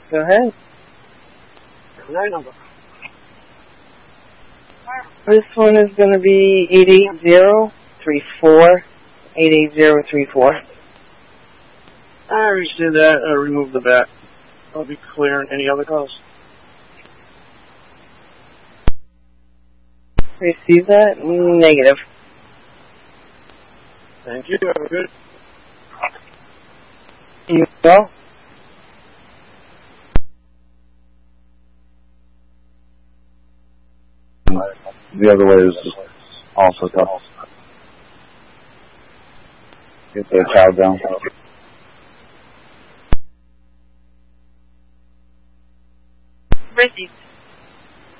Go ahead. Number. This one is going to be 88034. 88034. I already did that. I removed the bat. I'll be clearing any other calls. Receive that? Negative. Thank you. Have a good. You well? The other way is also tough. Get the child down. Received.